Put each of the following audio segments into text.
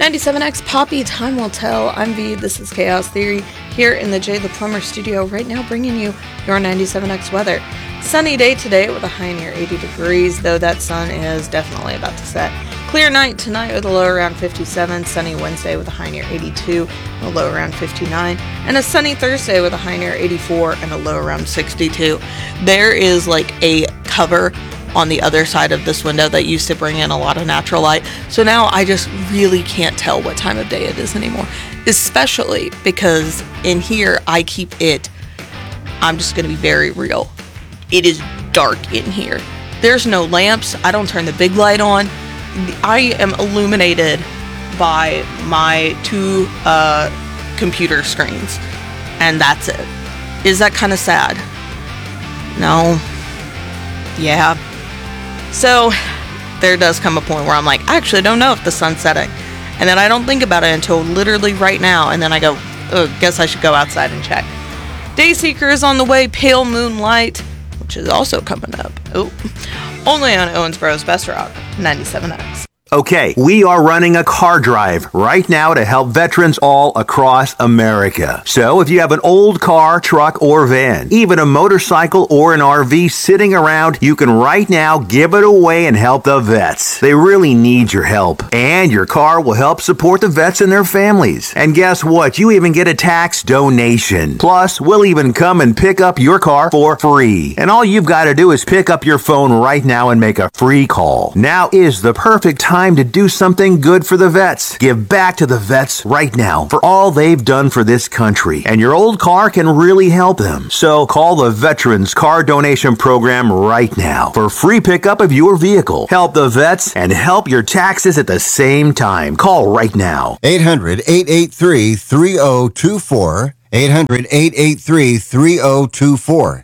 97X Poppy, time will tell. I'm V, this is Chaos Theory, here in the Jay the Plumber studio, right now bringing you your 97X weather. Sunny day today with a high near 80 degrees, though that sun is definitely about to set. Clear night tonight with a low around 57, sunny Wednesday with a high near 82, and a low around 59, and a sunny Thursday with a high near 84 and a low around 62. There is like a cover on the other side of this window that used to bring in a lot of natural light. So now I just really can't tell what time of day it is anymore. Especially because in here I keep it, I'm just going to be very real. It is dark in here. There's no lamps. I don't turn the big light on. I am illuminated by my two computer screens. And that's it. Is that kind of sad? No. Yeah. So there does come a point where I'm like, I actually don't know if the sun's setting. And then I don't think about it until literally right now. And then I go, oh, guess I should go outside and check. Dayseeker is on the way, Pale Moonlight, which is also coming up. Oh, only on Owensboro's Best Rock, 97X. Okay, we are running a car drive right now to help veterans all across America. So if you have an old car, truck, or van, even a motorcycle or an RV sitting around, you can right now give it away and help the vets. They really need your help. And your car will help support the vets and their families. And guess what? You even get a tax donation. Plus, we'll even come and pick up your car for free. And all you've got to do is pick up your phone right now and make a free call. Now is the perfect time to do something good for the vets. Give back to the vets right now for all they've done for this country. And your old car can really help them. So call the Veterans Car Donation Program right now for free pickup of your vehicle. Help the vets and help your taxes at the same time. Call right now. 800-883-3024. 800-883-3024.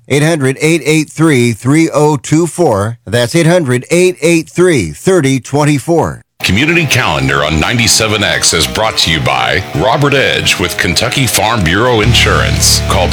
800-883-3024. That's 800-883-3024. Community Calendar on 97X is brought to you by Robert Edge with Kentucky Farm Bureau Insurance. Call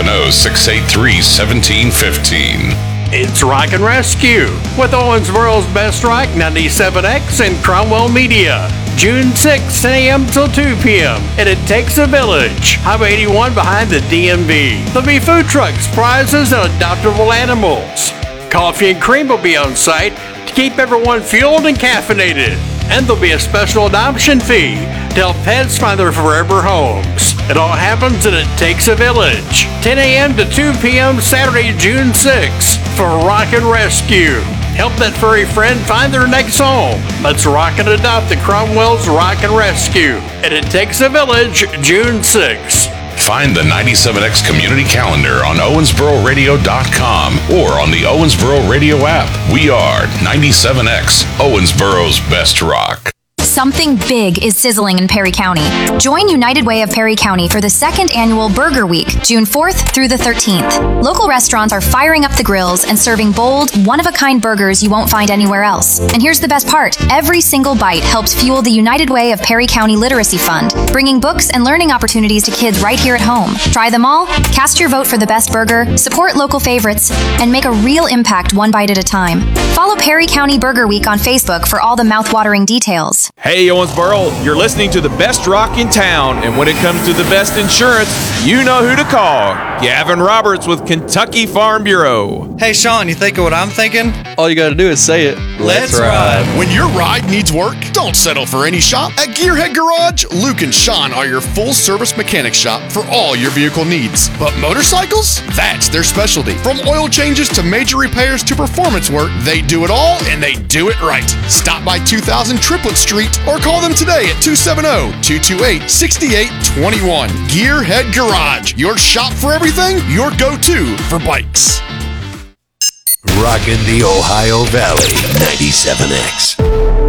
270-683-1715. It's Rock and Rescue with Owensboro's Best Rock, 97X, and Cromwell Media. June 6, 10 a.m. till 2 p.m. And it takes a village. Highway 81 behind the DMV. There'll be food trucks, prizes, and adoptable animals. Coffee and cream will be on site to keep everyone fueled and caffeinated. And there'll be a special adoption fee to help pets find their forever homes. It all happens and it takes a village. 10 a.m. to 2 p.m. Saturday, June 6th for Rock and Rescue. Help that furry friend find their next home. Let's rock and adopt the Cromwell's Rock and Rescue. And it takes a village, June 6th. Find the 97X Community Calendar on OwensboroRadio.com or on the Owensboro Radio app. We are 97X, Owensboro's Best Rock. Something big is sizzling in Perry County. Join United Way of Perry County for the second annual Burger Week, June 4th through the 13th. Local restaurants are firing up the grills and serving bold, one-of-a-kind burgers you won't find anywhere else. And here's the best part. Every single bite helps fuel the United Way of Perry County Literacy Fund, bringing books and learning opportunities to kids right here at home. Try them all, cast your vote for the best burger, support local favorites, and make a real impact one bite at a time. Follow Perry County Burger Week on Facebook for all the mouth-watering details. Hey, Owensboro, you're listening to the best rock in town, and when it comes to the best insurance, you know who to call. Gavin Roberts with Kentucky Farm Bureau. Hey, Sean, you thinking what I'm thinking? All you gotta do is say it. Let's ride. When your ride needs work, don't settle for any shop. At Gearhead Garage, Luke and Sean are your full-service mechanic shop for all your vehicle needs. But motorcycles? That's their specialty. From oil changes to major repairs to performance work, they do it all, and they do it right. Stop by 2000 Triplet Street or call them today at 270-228-6821. Gearhead Garage, your shop for everything, your go-to for bikes. Rockin' the Ohio Valley, 97X.